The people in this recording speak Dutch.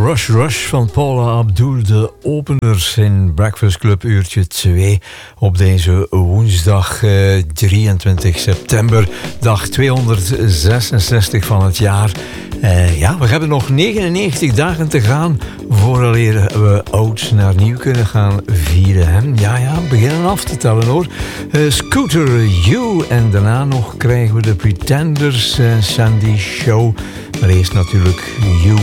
Rush Rush van Paula Abdul, de openers in Breakfast Club uurtje 2 op deze woensdag 23 september, dag 266 van het jaar. We hebben nog 99 dagen te gaan vooraleer we oud naar nieuw kunnen gaan vieren. Hè? Ja, beginnen af te tellen hoor. Scooter, You en daarna nog krijgen we de Pretenders, Sandy Show. Maar eerst natuurlijk You